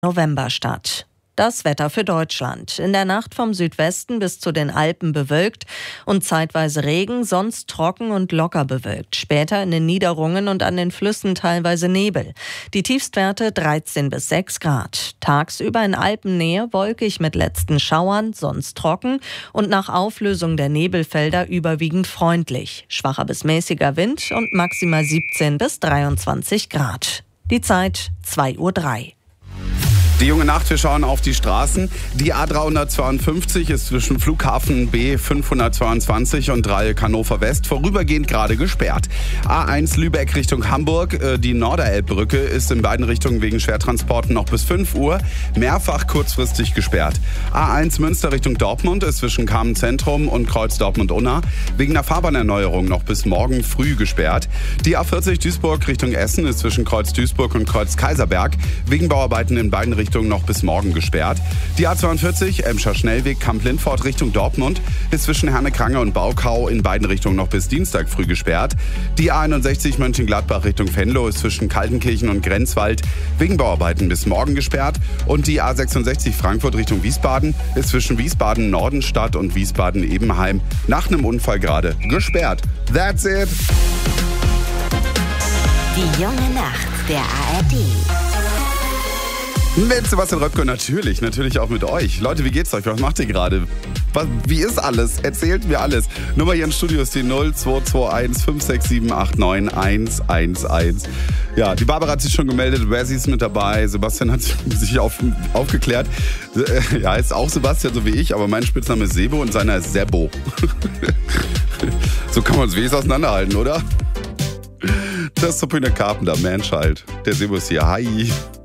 November statt. Das Wetter für Deutschland. In der Nacht vom Südwesten bis zu den Alpen bewölkt und zeitweise Regen, sonst trocken und locker bewölkt. Später in den Niederungen und an den Flüssen teilweise Nebel. Die Tiefstwerte 13 bis 6 Grad. Tagsüber in Alpennähe wolkig mit letzten Schauern, sonst trocken und nach Auflösung der Nebelfelder überwiegend freundlich. Schwacher bis mäßiger Wind und maximal 17 bis 23 Grad. Die Zeit 2:03 Uhr. Die junge Nacht, wir schauen auf die Straßen. Die A352 ist zwischen Flughafen B 522 und Dreieck Hannover West vorübergehend gerade gesperrt. A1 Lübeck Richtung Hamburg, die Norderelbbrücke ist in beiden Richtungen wegen Schwertransporten noch bis 5 Uhr mehrfach kurzfristig gesperrt. A1 Münster Richtung Dortmund ist zwischen Kamen Zentrum und Kreuz Dortmund-Unna wegen der Fahrbahnerneuerung noch bis morgen früh gesperrt. Die A40 Duisburg Richtung Essen ist zwischen Kreuz Duisburg und Kreuz Kaiserberg wegen Bauarbeiten in beiden Richtungen noch bis morgen gesperrt. Die A42 Emscher Schnellweg Kamp-Lindfort Richtung Dortmund ist zwischen Herne-Krange und Baukau in beiden Richtungen noch bis Dienstag früh gesperrt. Die A61 Mönchengladbach Richtung Venlo ist zwischen Kaltenkirchen und Grenzwald wegen Bauarbeiten bis morgen gesperrt. Und die A66 Frankfurt Richtung Wiesbaden ist zwischen Wiesbaden-Nordenstadt und Wiesbaden-Ebenheim nach einem Unfall gerade gesperrt. That's it! Die junge Nacht der ARD. Mit Sebastian Röpke, natürlich auch mit euch. Leute, wie geht's euch? Was macht ihr gerade? Wie ist alles? Erzählt mir alles. Nummer hier im Studio ist die 0221 567 89111. Ja, die Barbara hat sich schon gemeldet, Wessi ist mit dabei, Sebastian hat sich aufgeklärt. Ja, ist auch Sebastian, so wie ich, aber mein Spitzname ist Sebo und seiner ist Sebo. So kann man es wenigstens auseinanderhalten, oder? Das ist Sabrina Carpenter, Manchild. Der Sebo ist hier. Hi.